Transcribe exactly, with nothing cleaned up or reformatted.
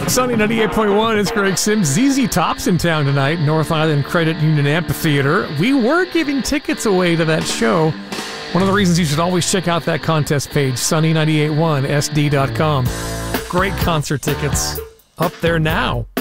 Sunny ninety-eight point one, it's Greg Sims. Z Z Top's in town tonight, North Island Credit Union Amphitheater. We were giving tickets away to that show. One of the reasons you should always check out that contest page, sunny nine eight one S D dot com. Great concert tickets up there now.